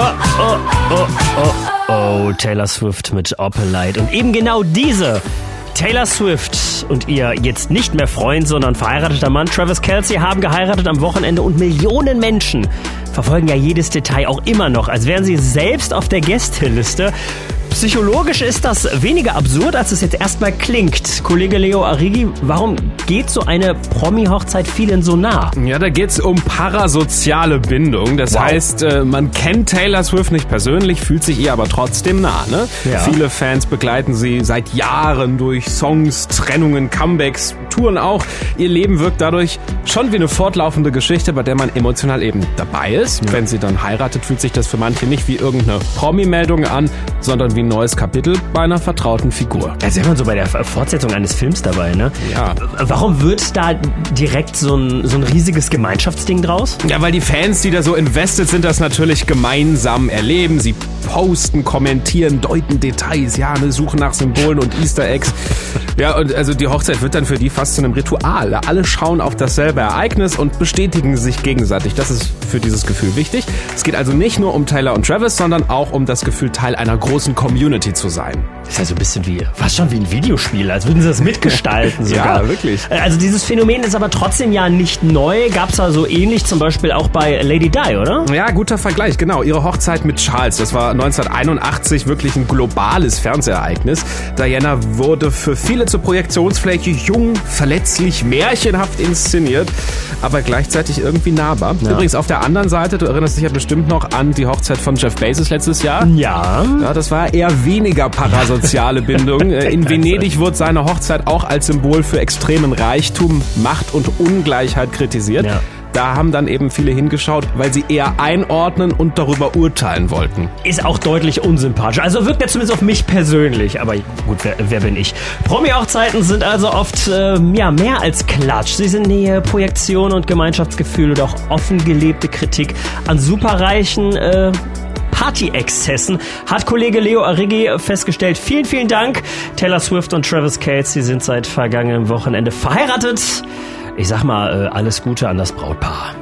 Oh, Taylor Swift mit Opalite. Und eben genau diese Taylor Swift und ihr jetzt nicht mehr Freund, sondern verheirateter Mann Travis Kelce haben geheiratet am Wochenende und Millionen Menschen verfolgen ja jedes Detail auch immer noch, als wären sie selbst auf der Gästeliste. Psychologisch ist das weniger absurd, als es jetzt erstmal klingt. Kollege Leo Arrighi, warum geht so eine Promi-Hochzeit vielen so nah? Ja, da geht's um parasoziale Bindung. Das heißt, man kennt Taylor Swift nicht persönlich, fühlt sich ihr aber trotzdem nah. Ne? Ja. Viele Fans begleiten sie seit Jahren durch Songs, Trennungen, Comebacks, Touren auch. Ihr Leben wirkt dadurch schon wie eine fortlaufende Geschichte, bei der man emotional eben dabei ist. Ja. Wenn sie dann heiratet, fühlt sich das für manche nicht wie irgendeine Promi-Meldung an, sondern wie ein neues Kapitel bei einer vertrauten Figur. Da ist ja immer so bei der Fortsetzung eines Films dabei, ne? Ja. Warum wird da direkt so ein riesiges Gemeinschaftsding draus? Ja, weil die Fans, die da so invested sind, das natürlich gemeinsam erleben. Sie posten, kommentieren, deuten Details, ja, eine Suche nach Symbolen und Easter Eggs. Ja, und also die Hochzeit wird dann für die fast zu einem Ritual. Alle schauen auf dasselbe Ereignis und bestätigen sich gegenseitig. Das ist für dieses Gefühl wichtig. Es geht also nicht nur um Taylor und Travis, sondern auch um das Gefühl, Teil einer großen Community zu sein. Das ist ja so ein bisschen fast schon wie ein Videospiel, als würden sie das mitgestalten sogar. Ja, wirklich. Also dieses Phänomen ist aber trotzdem ja nicht neu. Gab's da so ähnlich zum Beispiel auch bei Lady Di, oder? Ja, guter Vergleich, genau. Ihre Hochzeit mit Charles, das war 1981 wirklich ein globales Fernsehereignis. Diana wurde für viele zur Projektionsfläche jung, verletzlich, märchenhaft inszeniert, aber gleichzeitig irgendwie nahbar. Ja. Übrigens auf der anderen Seite, du erinnerst dich ja bestimmt noch an die Hochzeit von Jeff Bezos letztes Jahr. Ja. Ja, das war eher weniger parasoziale Bindung. In Venedig wurde seine Hochzeit auch als Symbol für extremen Reichtum, Macht und Ungleichheit kritisiert. Ja. Da haben dann eben viele hingeschaut, weil sie eher einordnen und darüber urteilen wollten. Ist auch deutlich unsympathisch. Also wirkt er zumindest auf mich persönlich. Aber gut, wer bin ich? Promi-Hochzeiten sind also oft mehr als Klatsch. Sie sind Nähe, Projektion und Gemeinschaftsgefühl oder auch offen gelebte Kritik an superreichen Party-Exzessen, hat Kollege Leo Arrighi festgestellt. Vielen, vielen Dank. Taylor Swift und Travis Kelce sind seit vergangenem Wochenende verheiratet. Ich sag mal, alles Gute an das Brautpaar.